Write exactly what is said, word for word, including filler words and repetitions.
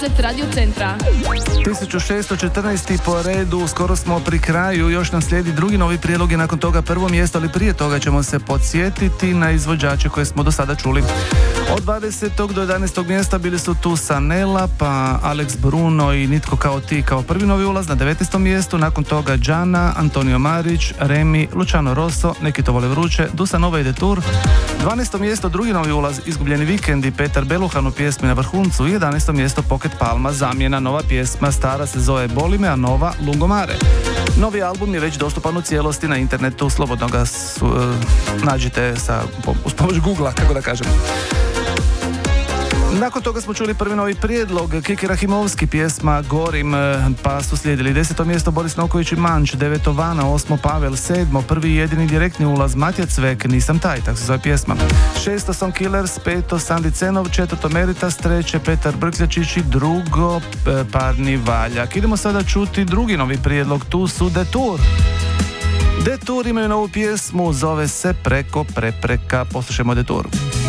Radio Centra. tisuću šesto četrnaest po redu, skoro smo pri kraju, još nam slijedi drugi novi prijedlog i nakon toga prvo mjesto, ali prije toga ćemo se podsjetiti na izvođače koje smo do sada čuli. Od dvadesetog do jedanaestog mjesta bili su tu Sanela, pa Alex Bruno i Nitko kao ti kao prvi novi ulaz na devetnaestom mjestu, nakon toga Džana, Antonio Marić, Remi, Luciano Rosso, Neki to vole vruće, Dusanova i Detour. dvanaesto mjesto, drugi novi ulaz, Izgubljeni vikend i Petar Beluhan u pjesmi Na vrhuncu. I jedanaesto mjesto, Pocket Palma, zamjena, nova pjesma, stara se zove Boli me, a nova Lungomare. Novi album je već dostupan u cijelosti na internetu, slobodno ga su, uh, nađite sa, uz pomoć Googlea, kako da kažem. Nakon toga smo čuli prvi novi prijedlog, Kiki Rahimovski, pjesma Gorim, pa su slijedili deseto mjesto Boris Noković i Manč, deveto Vana, osmo Pavel, sedmo prvi i jedini direktni ulaz Matija Cvek, Nisam taj, tako se zove pjesma. Šesto Song Killers, peto Sandi Cenov, četvrto Meritas, treće Petar Brkljačić i drugo Parni Valjak. Idemo sada čuti drugi novi prijedlog, tu su Detour. Detour imaju novu pjesmu, zove se Preko prepreka, poslušajmo Detour.